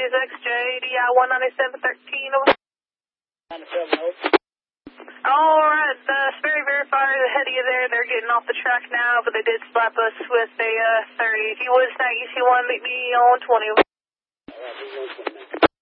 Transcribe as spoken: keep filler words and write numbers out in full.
please, X J D I one ninety-seven thirteen. Alright, the Sperry Verifier is ahead of you there. They're getting off the track now, but they did slap us with a uh, thirty. If you would, thank you. If you want to meet me on twenty.